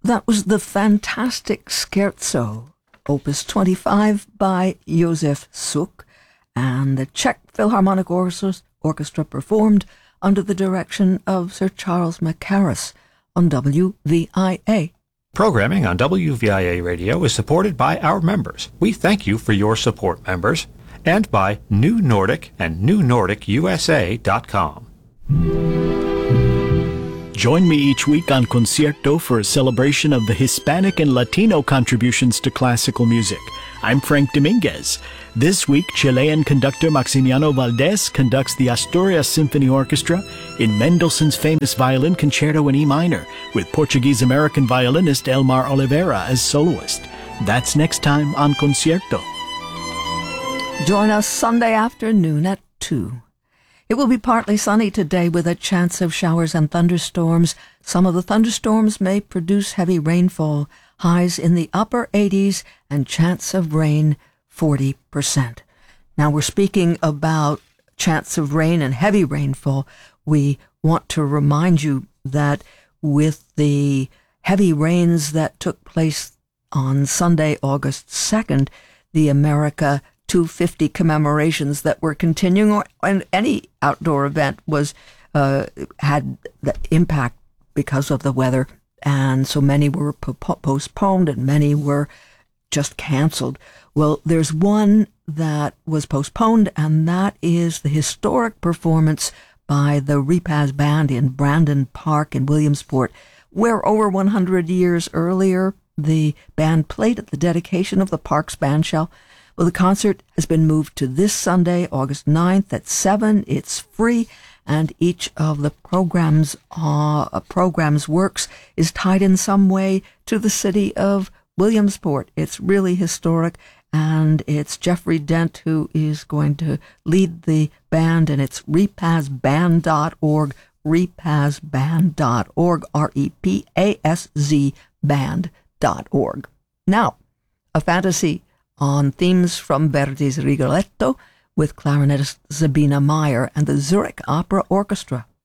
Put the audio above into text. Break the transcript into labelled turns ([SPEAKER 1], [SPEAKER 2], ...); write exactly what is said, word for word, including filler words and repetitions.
[SPEAKER 1] That was the fantastic Scherzo, Opus twenty-five by Josef Suk, and the Czech Philharmonic Orchestra performed under the direction of Sir Charles Mackerras on W V I A.
[SPEAKER 2] Programming on W V I A Radio is supported by our members. We thank you for your support, members, and by New Nordic and new nordic U S A dot com.
[SPEAKER 3] Join me each week on Concierto for a celebration of the Hispanic and Latino contributions to classical music. I'm Frank Dominguez. This week, Chilean conductor Maximiano Valdés conducts the Asturias Symphony Orchestra in Mendelssohn's famous violin concerto in E minor, with Portuguese-American violinist Elmar Oliveira as soloist. That's next time on Concierto.
[SPEAKER 1] Join us Sunday afternoon at two. It will be partly sunny today with a chance of showers and thunderstorms. Some of the thunderstorms may produce heavy rainfall, highs in the upper eighties, and chance of rain forty percent. Now we're speaking about chance of rain and heavy rainfall. We want to remind you that with the heavy rains that took place on Sunday, August second, the America two fifty commemorations that were continuing, or and any outdoor event was uh, had the impact because of the weather, and so many were po- postponed and many were just canceled. Well, there's one that was postponed, and that is the historic performance by the Repaz Band in Brandon Park in Williamsport, where over one hundred years earlier the band played at the dedication of the Parks Bandshell. Well, the concert has been moved to this Sunday, August ninth at seven. It's free, and each of the programs, uh, programs works is tied in some way to the city of Williamsport. It's really historic, and it's Jeffrey Dent who is going to lead the band, and it's repaz band dot org, repaz band dot org, R E P A S Z band dot org. Now, a fantasy on themes from Verdi's Rigoletto with clarinetist Sabina Meyer and the Zurich Opera Orchestra.